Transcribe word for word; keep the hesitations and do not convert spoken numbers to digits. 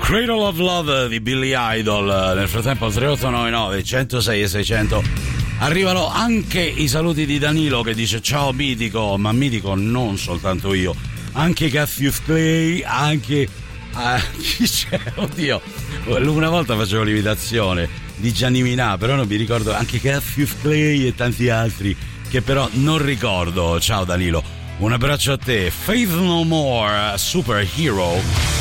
Cradle of Love di Billy Idol. Nel frattempo tre otto nove nove uno zero sei e seicento arrivano anche i saluti di Danilo che dice ciao Mitico, ma Mitico non soltanto io, anche Cassius Clay, anche uh, chi c'è? Oddio, una volta facevo l'imitazione di Gianni Minà, però non mi ricordo, anche Cassius Clay e tanti altri che però non ricordo. Ciao Danilo, un abbraccio a te. Faith No More, Superhero.